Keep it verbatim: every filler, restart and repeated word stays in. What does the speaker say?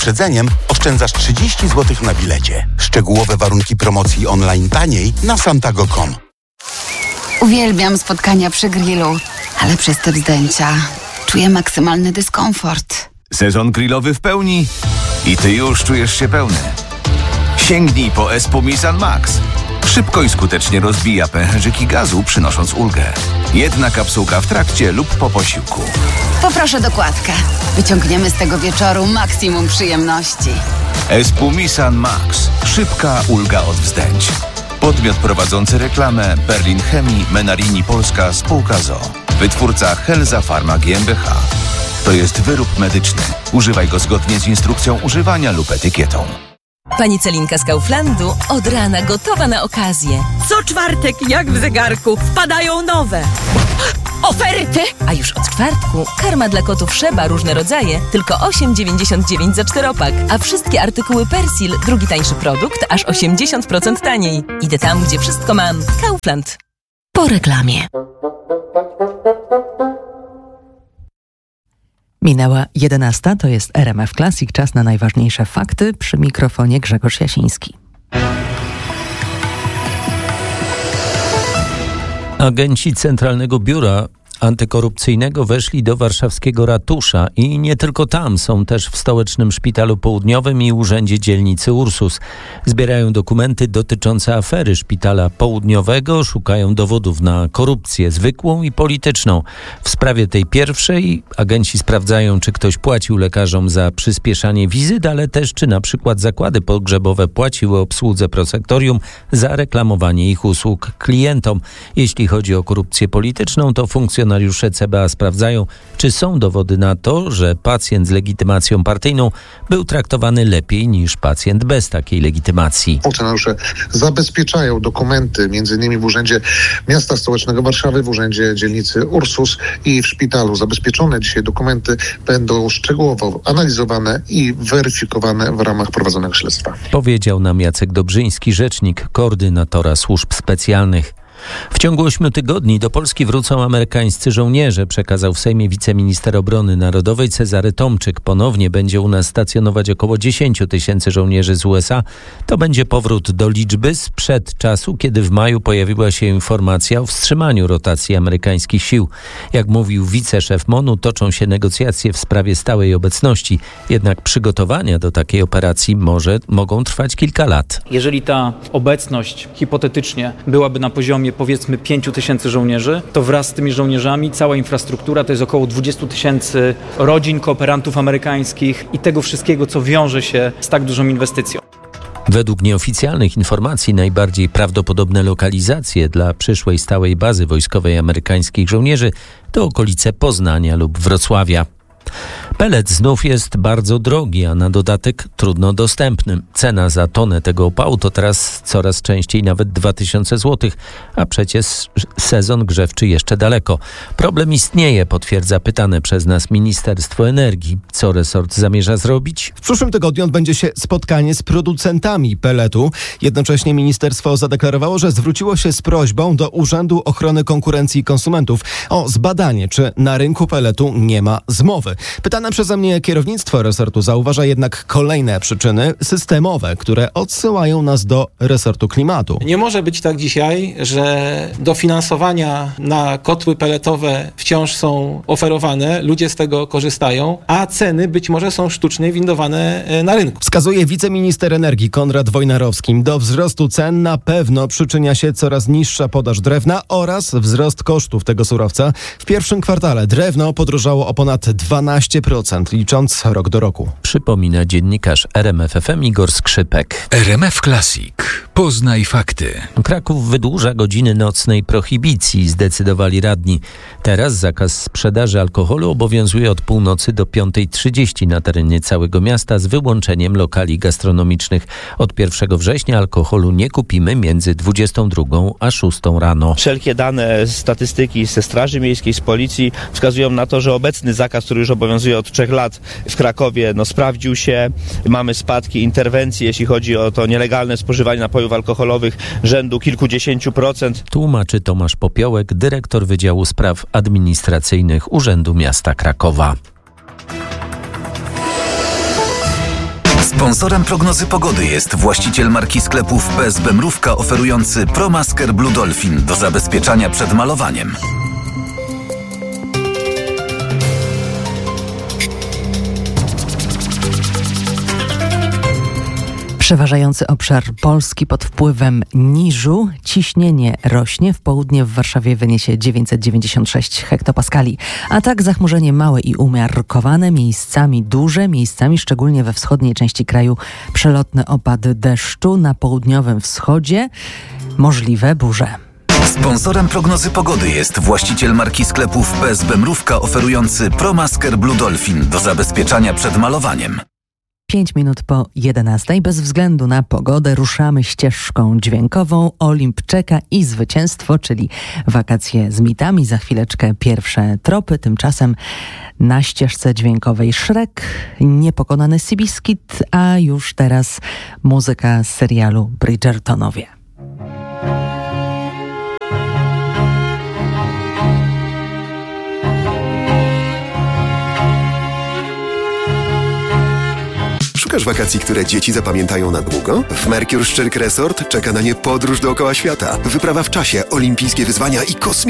wyprzedzeniem oszczędzasz trzydzieści złotych na bilecie. Szczegółowe warunki promocji online taniej na santago kropka com. Uwielbiam spotkania przy grillu, ale przez te wzdęcia czuję maksymalny dyskomfort. Sezon grillowy w pełni i ty już czujesz się pełny. Sięgnij po Espumisan Max. Szybko i skutecznie rozbija pęcherzyki gazu, przynosząc ulgę. Jedna kapsułka w trakcie lub po posiłku. Poproszę dokładkę. Wyciągniemy z tego wieczoru maksimum przyjemności. Espumisan Max. Szybka ulga od wzdęć. Podmiot prowadzący reklamę Berlin Chemii Menarini Polska Spółka z o o. Wytwórca Helza Pharma G m b h. To jest wyrób medyczny. Używaj go zgodnie z instrukcją używania lub etykietą. Pani Celinka z Kauflandu od rana gotowa na okazję. Co czwartek, jak w zegarku, wpadają nowe oferty! A już od czwartku karma dla kotów Szeba, różne rodzaje, tylko osiem dziewięćdziesiąt dziewięć za czteropak. A wszystkie artykuły Persil, drugi tańszy produkt, aż osiemdziesiąt procent taniej. Idę tam, gdzie wszystko mam. Kaufland. Po reklamie. Minęła jedenasta, to jest R M F Classic, czas na najważniejsze fakty. Przy mikrofonie Grzegorz Jasiński. Agenci Centralnego Biura Antykorupcyjnego weszli do warszawskiego ratusza i nie tylko tam, są też w Stołecznym Szpitalu Południowym i Urzędzie Dzielnicy Ursus. Zbierają dokumenty dotyczące afery Szpitala Południowego, szukają dowodów na korupcję zwykłą i polityczną. W sprawie tej pierwszej agenci sprawdzają, czy ktoś płacił lekarzom za przyspieszanie wizyt, ale też czy na przykład zakłady pogrzebowe płaciły obsłudze prosektorium za reklamowanie ich usług klientom. Jeśli chodzi o korupcję polityczną, to funkcjonariusze Funkcjonariusze C B A sprawdzają, czy są dowody na to, że pacjent z legitymacją partyjną był traktowany lepiej niż pacjent bez takiej legitymacji. Funkcjonariusze zabezpieczają dokumenty między innymi w Urzędzie Miasta Stołecznego Warszawy, w Urzędzie Dzielnicy Ursus i w szpitalu. Zabezpieczone dzisiaj dokumenty będą szczegółowo analizowane i weryfikowane w ramach prowadzonego śledztwa. Powiedział nam Jacek Dobrzyński, rzecznik koordynatora służb specjalnych. W ciągu ośmiu tygodni do Polski wrócą amerykańscy żołnierze, przekazał w Sejmie wiceminister obrony narodowej Cezary Tomczyk. Ponownie będzie u nas stacjonować około dziesięć tysięcy żołnierzy z U S A. To będzie powrót do liczby sprzed czasu, kiedy w maju pojawiła się informacja o wstrzymaniu rotacji amerykańskich sił. Jak mówił wiceszef M O N-u, toczą się negocjacje w sprawie stałej obecności. Jednak przygotowania do takiej operacji może mogą trwać kilka lat. Jeżeli ta obecność hipotetycznie byłaby na poziomie powiedzmy pięć tysięcy żołnierzy, to wraz z tymi żołnierzami cała infrastruktura to jest około dwadzieścia tysięcy rodzin, kooperantów amerykańskich i tego wszystkiego, co wiąże się z tak dużą inwestycją. Według nieoficjalnych informacji najbardziej prawdopodobne lokalizacje dla przyszłej stałej bazy wojskowej amerykańskich żołnierzy to okolice Poznania lub Wrocławia. Pelet znów jest bardzo drogi, a na dodatek trudno dostępny. Cena za tonę tego opału to teraz coraz częściej nawet dwa tysiące złotych, a przecież sezon grzewczy jeszcze daleko. Problem istnieje, potwierdza pytane przez nas Ministerstwo Energii. Co resort zamierza zrobić? W przyszłym tygodniu odbędzie się spotkanie z producentami peletu. Jednocześnie ministerstwo zadeklarowało, że zwróciło się z prośbą do Urzędu Ochrony Konkurencji i Konsumentów o zbadanie, czy na rynku peletu nie ma zmowy. Pytane przeze mnie kierownictwo resortu zauważa jednak kolejne przyczyny systemowe, które odsyłają nas do resortu klimatu. Nie może być tak dzisiaj, że dofinansowania na kotły peletowe wciąż są oferowane, ludzie z tego korzystają, a ceny być może są sztucznie windowane na rynku. Wskazuje wiceminister energii Konrad Wojnarowski. Do wzrostu cen na pewno przyczynia się coraz niższa podaż drewna oraz wzrost kosztów tego surowca. W pierwszym kwartale drewno podrożało o ponad dwanaście procent, licząc rok do roku. Przypomina dziennikarz R M F F M Igor Skrzypek. R M F Classic. Poznaj fakty. Kraków wydłuża godziny nocnej prohibicji, zdecydowali radni. Teraz zakaz sprzedaży alkoholu obowiązuje od północy do piątej trzydzieści na terenie całego miasta z wyłączeniem lokali gastronomicznych. Od pierwszego września alkoholu nie kupimy między dwudziestą drugą a szóstą rano. Wszelkie dane, statystyki ze Straży Miejskiej, z Policji wskazują na to, że obecny zakaz, który już obowiązuje od trzech lat w Krakowie, no sprawdził się. Mamy spadki interwencji, jeśli chodzi o to nielegalne spożywanie napojów alkoholowych rzędu kilkudziesięciu procent. Tłumaczy Tomasz Popiołek, dyrektor Wydziału Spraw Administracyjnych Urzędu Miasta Krakowa. Sponsorem prognozy pogody jest właściciel marki sklepów P S B Mrówka oferujący ProMasker Blue Dolphin do zabezpieczania przed malowaniem. Przeważający obszar Polski pod wpływem niżu. Ciśnienie rośnie. W południe w Warszawie wyniesie dziewięćset dziewięćdziesiąt sześć hektopaskali. A tak zachmurzenie małe i umiarkowane, miejscami duże, miejscami szczególnie we wschodniej części kraju przelotne opady deszczu. Na południowym wschodzie możliwe burze. Sponsorem prognozy pogody jest właściciel marki sklepów P S B Mrówka oferujący ProMasker Blue Dolphin do zabezpieczania przed malowaniem. Pięć minut po jedenastej. Bez względu na pogodę ruszamy ścieżką dźwiękową. Olimp czeka i zwycięstwo, czyli wakacje z mitami. Za chwileczkę pierwsze tropy. Tymczasem na ścieżce dźwiękowej Shrek, Niepokonany Seabiscuit, a już teraz muzyka z serialu Bridgertonowie. Szukasz wakacji, które dzieci zapamiętają na długo? W Mercure Szczyrk Resort czeka na nie podróż dookoła świata, wyprawa w czasie, olimpijskie wyzwania i kosmiczne